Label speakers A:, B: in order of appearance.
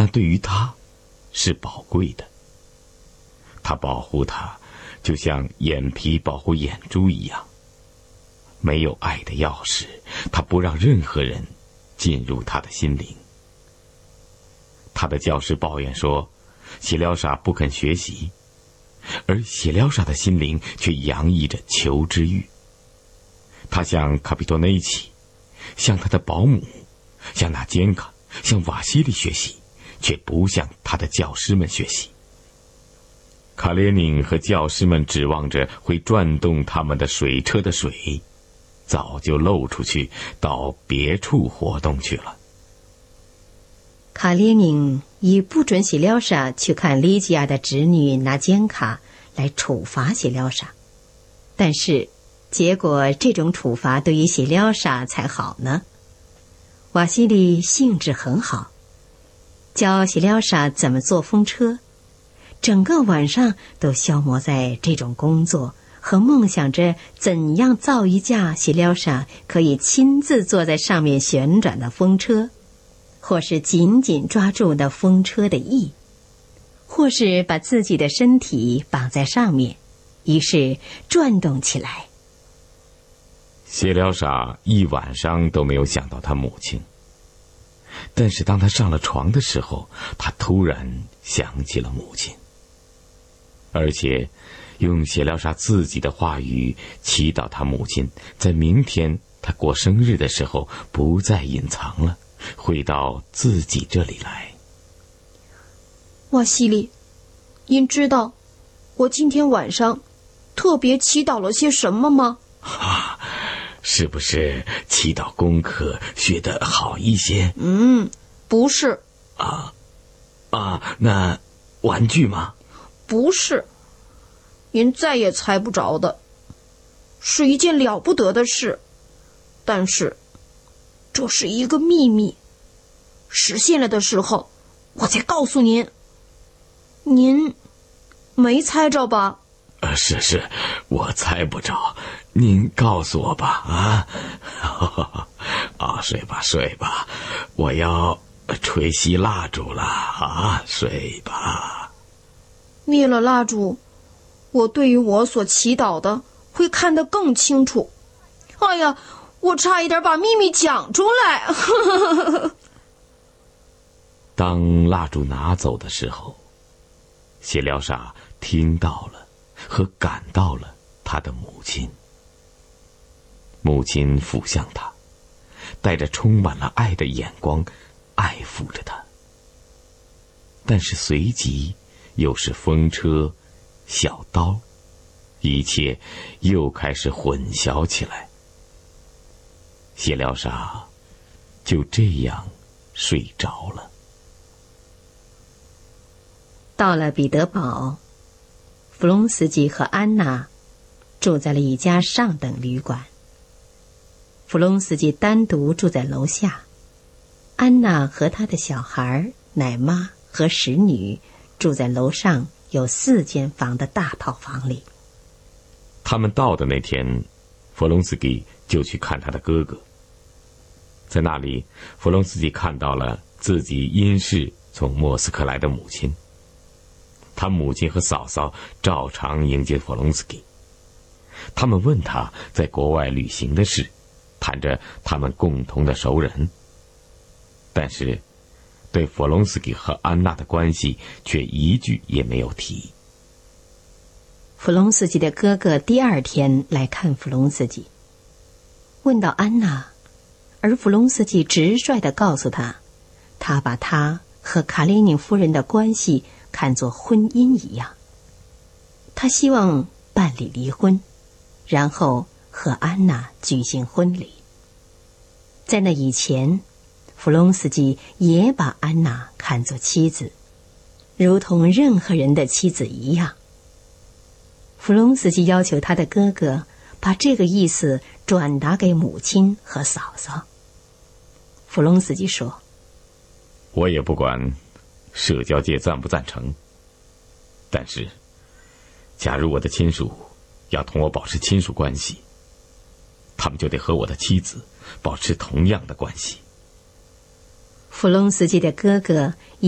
A: 那对于他是宝贵的。他保护他，就像眼皮保护眼珠一样。没有爱的钥匙，他不让任何人进入他的心灵。他的教师抱怨说，谢廖沙不肯学习，而谢廖沙的心灵却洋溢着求知欲。他向卡皮多内奇，向他的保姆，向纳坚卡，向瓦西里学习，却不向他的教师们学习。卡列宁和教师们指望着会转动他们的水车的水，早就漏出去到别处活动去了。
B: 卡列宁以不准谢廖沙去看利吉亚的侄女纳坚卡来处罚谢廖沙，但是结果这种处罚对于谢廖沙才好呢。瓦西里兴致很好，教谢廖沙怎么坐风车，整个晚上都消磨在这种工作和梦想着怎样造一架谢廖沙可以亲自坐在上面旋转的风车，或是紧紧抓住那风车的翼，或是把自己的身体绑在上面，于是转动起来。
A: 谢廖沙一晚上都没有想到他母亲，但是当他上了床的时候，他突然想起了母亲，而且用谢廖沙自己的话语祈祷他母亲在明天他过生日的时候不再隐藏了，会到自己这里来。
C: 瓦西里，您知道我今天晚上特别祈祷了些什么吗？
A: 是不是祈祷功课学得好一些？
C: 不是。
A: 那玩具吗？
C: 不是，您再也猜不着的，是一件了不得的事，但是这是一个秘密，实现了的时候我再告诉您。您没猜着吧？
A: 是，我猜不着，您告诉我吧。睡吧，我要吹熄蜡烛了睡吧。
C: 灭了蜡烛，我对于我所祈祷的会看得更清楚。哎呀，我差一点把秘密讲出来。
A: 当蜡烛拿走的时候，谢廖沙听到了和感到了他的母亲。母亲俯向他，带着充满了爱的眼光爱抚着他，但是随即又是风车、小刀，一切又开始混淆起来。谢廖沙就这样睡着了。
B: 到了彼得堡，弗隆斯基和安娜住在了一家上等旅馆。弗隆斯基单独住在楼下，安娜和她的小孩、奶妈和使女住在楼上有4间房的大套房里。
A: 他们到的那天，弗隆斯基就去看他的哥哥。在那里，弗隆斯基看到了自己因事从莫斯科来的母亲。他母亲和嫂嫂照常迎接弗隆斯基，他们问他在国外旅行的事，谈着他们共同的熟人，但是对弗隆斯基和安娜的关系却一句也没有提。
B: 弗隆斯基的哥哥第2天来看弗隆斯基，问到安娜，而弗隆斯基直率地告诉他，他把他和卡列宁夫人的关系看作婚姻一样，他希望办理离婚，然后和安娜举行婚礼。在那以前，弗隆斯基也把安娜看作妻子，如同任何人的妻子一样。弗隆斯基要求他的哥哥把这个意思转达给母亲和嫂嫂。弗隆斯基说，
A: 我也不管社交界赞不赞成，但是假如我的亲属要同我保持亲属关系，他们就得和我的妻子保持同样的关系。
B: 弗隆斯基的哥哥